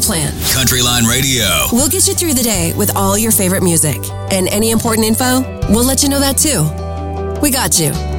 plan. Countryline Radio. We'll get you through the day with all your favorite music. And any important info, we'll let you know that too. We got you.